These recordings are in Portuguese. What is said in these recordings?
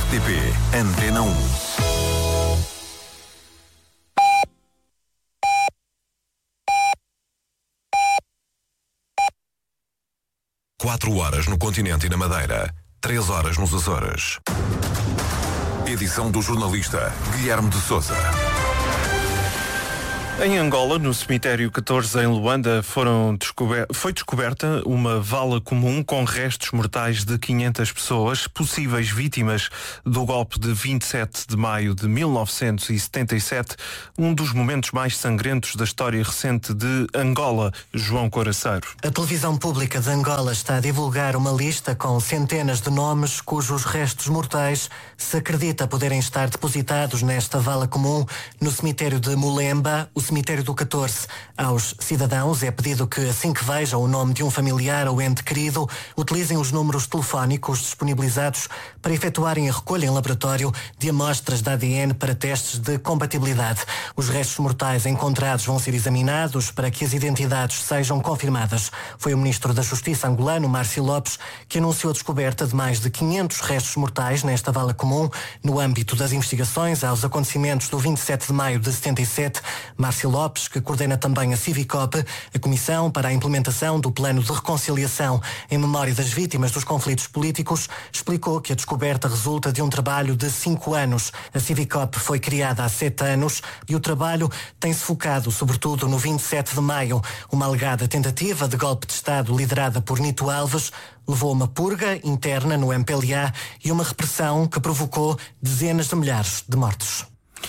RTP Antena 1. Quatro horas no continente e na Madeira, 3 horas nos Açores. Edição do jornalista Guilherme de Sousa. Em Angola, no cemitério 14 em Luanda, foi descoberta uma vala comum com restos mortais de 500 pessoas, possíveis vítimas do golpe de 27 de maio de 1977, um dos momentos mais sangrentos da história recente de Angola. João Coraceiro. A televisão pública de Angola está a divulgar uma lista com centenas de nomes cujos restos mortais se acredita poderem estar depositados nesta vala comum no cemitério de Mulemba, o cemitério do 14. Aos cidadãos é pedido que, assim que vejam o nome de um familiar ou ente querido, utilizem os números telefónicos disponibilizados para efetuarem a recolha em laboratório de amostras de ADN para testes de compatibilidade. Os restos mortais encontrados vão ser examinados para que as identidades sejam confirmadas. Foi o ministro da Justiça angolano, Márcio Lopes, que anunciou a descoberta de mais de 500 restos mortais nesta vala comum no âmbito das investigações aos acontecimentos do 27 de maio de 77. Márcio Lopes, que coordena também a Civicop, a Comissão para a Implementação do Plano de Reconciliação em memória das vítimas dos conflitos políticos, explicou que a descoberta resulta de um trabalho de 5 anos. A Civicop foi criada há 7 anos e o trabalho tem-se focado sobretudo no 27 de maio. Uma alegada tentativa de golpe de Estado liderada por Nito Alves levou a uma purga interna no MPLA e uma repressão que provocou dezenas de milhares de mortos.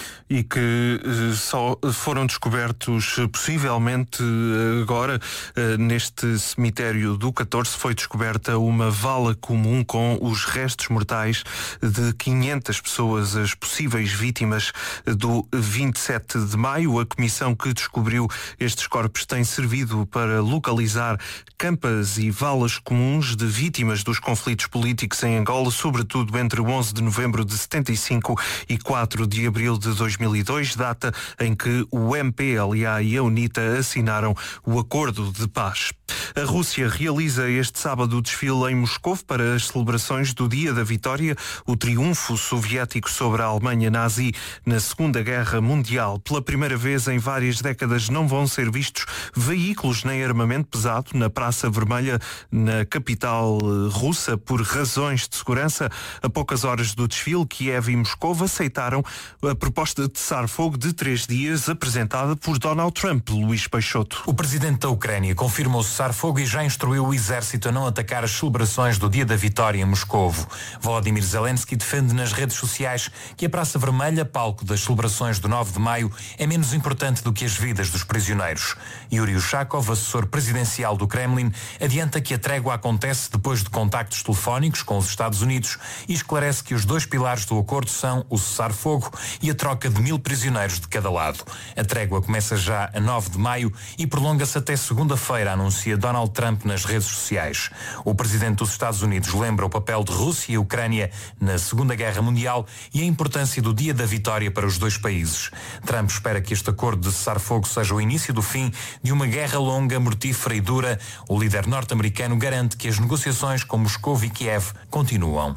E que só foram descobertos possivelmente agora neste cemitério do 14 foi descoberta uma vala comum com os restos mortais de 500 pessoas, as possíveis vítimas do 27 de maio. A comissão que descobriu estes corpos tem servido para localizar campas e valas comuns de vítimas dos conflitos políticos em Angola, sobretudo entre 11 de novembro de 75 e 4 de abril de 2002, data em que o MPLA e a UNITA assinaram o acordo de paz. A Rússia realiza este sábado o desfile em Moscou para as celebrações do Dia da Vitória, o triunfo soviético sobre a Alemanha nazi na Segunda Guerra Mundial. Pela primeira vez em várias décadas não vão ser vistos veículos nem armamento pesado na Praça Vermelha, na capital russa, por razões de segurança. A poucas horas do desfile, Kiev e Moscou aceitaram a proposta de cessar-fogo de 3 dias apresentada por Donald Trump. Luís Peixoto. O presidente da Ucrânia confirmou cessar-fogo e já instruiu o exército a não atacar as celebrações do Dia da Vitória em Moscovo. Volodymyr Zelensky defende nas redes sociais que a Praça Vermelha, palco das celebrações do 9 de maio, é menos importante do que as vidas dos prisioneiros. Yuri Ushakov, assessor presidencial do Kremlin, adianta que a trégua acontece depois de contactos telefónicos com os Estados Unidos e esclarece que os 2 pilares do acordo são o cessar-fogo e a troca de 1000 prisioneiros de cada lado. A trégua começa já a 9 de maio e prolonga-se até segunda-feira, anuncia Donald Trump nas redes sociais. O presidente dos Estados Unidos lembra o papel de Rússia e Ucrânia na Segunda Guerra Mundial e a importância do Dia da Vitória para os 2 países. Trump espera que este acordo de cessar-fogo seja o início do fim de uma guerra longa, mortífera e dura. O líder norte-americano garante que as negociações com Moscou e Kiev continuam.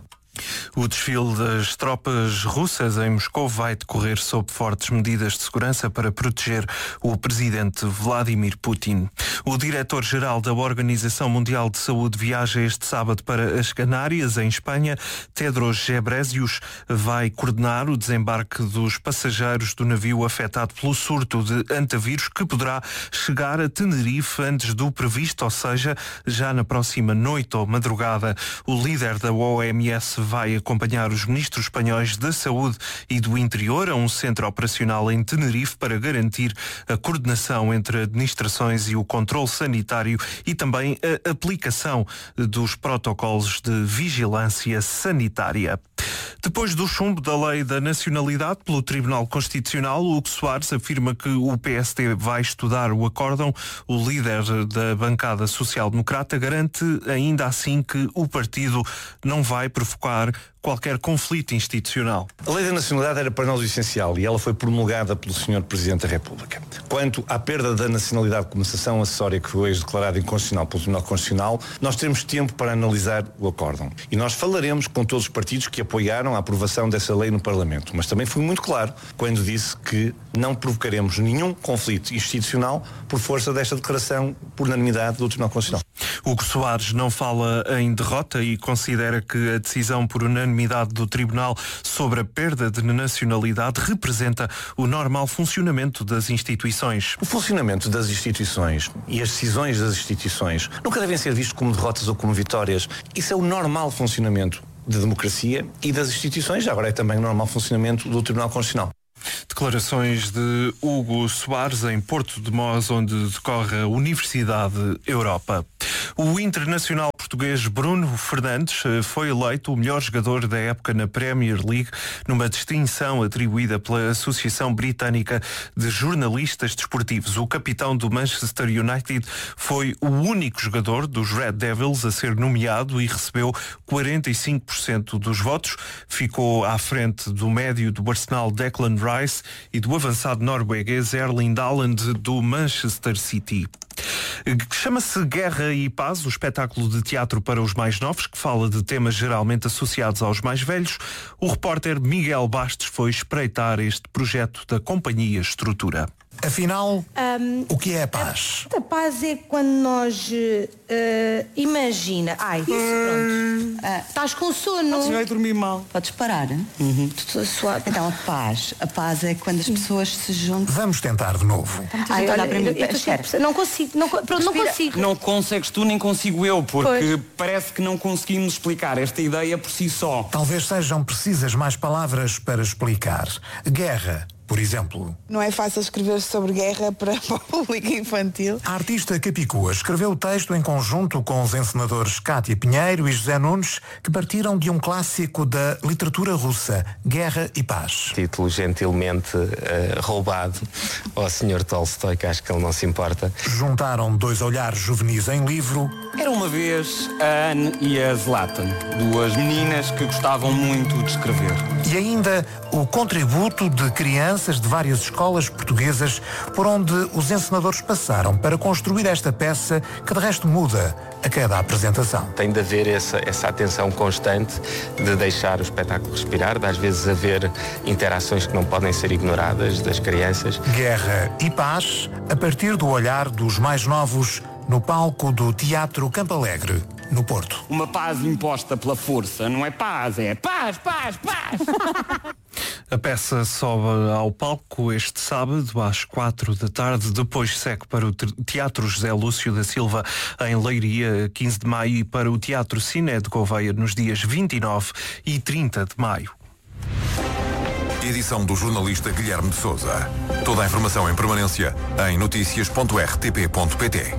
O desfile das tropas russas em Moscou vai decorrer sob fortes medidas de segurança para proteger o presidente Vladimir Putin. O diretor-geral da Organização Mundial de Saúde viaja este sábado para as Canárias, em Espanha. Tedros Ghebreyesus vai coordenar o desembarque dos passageiros do navio afetado pelo surto de antavírus, que poderá chegar a Tenerife antes do previsto, ou seja, já na próxima noite ou madrugada. O líder da OMS vai acompanhar os ministros espanhóis da Saúde e do Interior a um centro operacional em Tenerife para garantir a coordenação entre administrações e o controle sanitário e também a aplicação dos protocolos de vigilância sanitária. Depois do chumbo da lei da nacionalidade pelo Tribunal Constitucional, Hugo Soares afirma que o PSD vai estudar o acórdão. O líder da bancada social-democrata garante ainda assim que o partido não vai provocar qualquer conflito institucional. A Lei da Nacionalidade era para nós o essencial e ela foi promulgada pelo Sr. Presidente da República. Quanto à perda da nacionalidade como sanção acessória que foi hoje declarada inconstitucional pelo Tribunal Constitucional, nós teremos tempo para analisar o acórdão. E nós falaremos com todos os partidos que apoiaram a aprovação dessa lei no Parlamento. Mas também fui muito claro quando disse que não provocaremos nenhum conflito institucional por força desta declaração por unanimidade do Tribunal Constitucional. Hugo Soares não fala em derrota e considera que a decisão por unanimidade do Tribunal sobre a perda de nacionalidade representa o normal funcionamento das instituições. O funcionamento das instituições e as decisões das instituições nunca devem ser vistos como derrotas ou como vitórias. Isso é o normal funcionamento da democracia e das instituições, agora é também o normal funcionamento do Tribunal Constitucional. Declarações de Hugo Soares em Porto de Mós, onde decorre a Universidade Europa. O internacional português Bruno Fernandes foi eleito o melhor jogador da época na Premier League, numa distinção atribuída pela Associação Britânica de Jornalistas Desportivos. O capitão do Manchester United foi o único jogador dos Red Devils a ser nomeado e recebeu 45% dos votos. Ficou à frente do médio do Arsenal Declan Rice e do avançado norueguês Erling Haaland do Manchester City. Chama-se Guerra e Paz, o espetáculo de teatro para os mais novos, que fala de temas geralmente associados aos mais velhos. O repórter Miguel Bastos foi espreitar este projeto da Companhia Estrutura. Afinal, o que é a paz? A paz é quando nós imagina. Ai, pronto. Estás com sono. Vai dormir mal. Podes parar? Estou suave. Então, a paz é quando as pessoas se juntam. Vamos tentar de novo. Ai, olha, não consigo. Não consigo. Não consegues tu, nem consigo eu, porque parece que não conseguimos explicar esta ideia por si só. Talvez sejam precisas mais palavras para explicar. Guerra, por exemplo. Não é fácil escrever sobre guerra para o público infantil. A artista Capicua escreveu o texto em conjunto com os encenadores Cátia Pinheiro e José Nunes, que partiram de um clássico da literatura russa, Guerra e Paz. Título gentilmente roubado ao Sr. Tolstói, que acho que ele não se importa. Juntaram dois olhares juvenis em livro. Era uma vez a Anne e a Zlatan, duas meninas que gostavam muito de escrever. E ainda o contributo de crianças de várias escolas portuguesas por onde os encenadores passaram para construir esta peça que de resto muda a cada apresentação. Tem de haver essa atenção constante de deixar o espetáculo respirar, de às vezes haver interações que não podem ser ignoradas das crianças. Guerra e Paz, a partir do olhar dos mais novos, no palco do Teatro Campo Alegre, no Porto. Uma paz imposta pela força, não é paz, é paz, paz, paz. A peça sobe ao palco este sábado às 4 da tarde, depois segue para o Teatro José Lúcio da Silva em Leiria, 15 de maio, e para o Teatro Ciné de Gouveia nos dias 29 e 30 de maio. Edição do jornalista Guilherme de Sousa. Toda a informação em permanência em noticias.rtp.pt.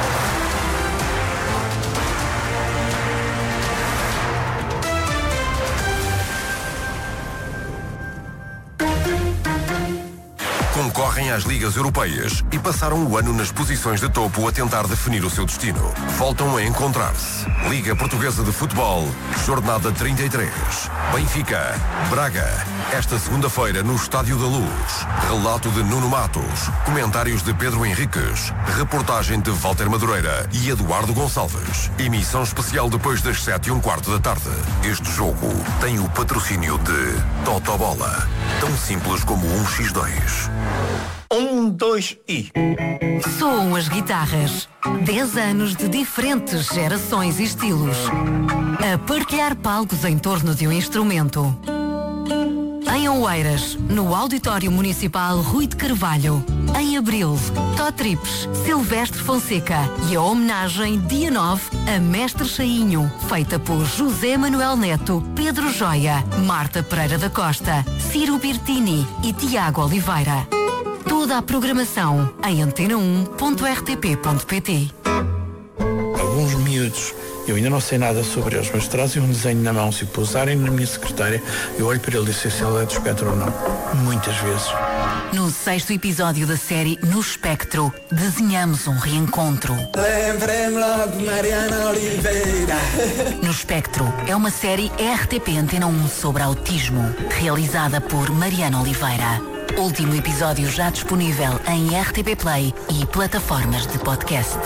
Concorrem às Ligas Europeias e passaram o ano nas posições de topo a tentar definir o seu destino. Voltam a encontrar-se. Liga Portuguesa de Futebol, jornada 33. Benfica, Braga. Esta segunda-feira no Estádio da Luz. Relato de Nuno Matos. Comentários de Pedro Henriques. Reportagem de Walter Madureira e Eduardo Gonçalves. Emissão especial depois das 7:15 da tarde. Este jogo tem o patrocínio de Totobola. Tão simples como 1x2. 1, 2 e... Soam as guitarras. 10 anos de diferentes gerações e estilos. A partilhar palcos em torno de um instrumento. Em Oeiras, no Auditório Municipal Rui de Carvalho. Em abril, Totrips, Silvestre Fonseca e a homenagem dia 9 a Mestre Chainho, feita por José Manuel Neto, Pedro Joia, Marta Pereira da Costa, Ciro Birtini e Tiago Oliveira. Toda a programação em antena1.rtp.pt. Alguns miúdos, eu ainda não sei nada sobre eles, mas trazem um desenho na mão, se posarem na minha secretária, eu olho para ele e sei se ele é do espectro ou não. Muitas vezes. No 6º episódio da série No Espectro, desenhamos um reencontro. Lembrem logo Mariana Oliveira. No Espectro é uma série RTP Antena 1 sobre autismo, realizada por Mariana Oliveira. Último episódio já disponível em RTP Play e plataformas de podcast.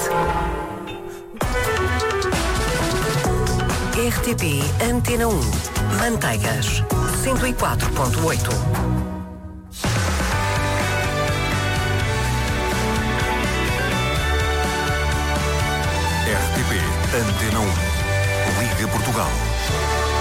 RTP Antena 1. Manteigas 104.8. RTP Antena 1. Liga Portugal.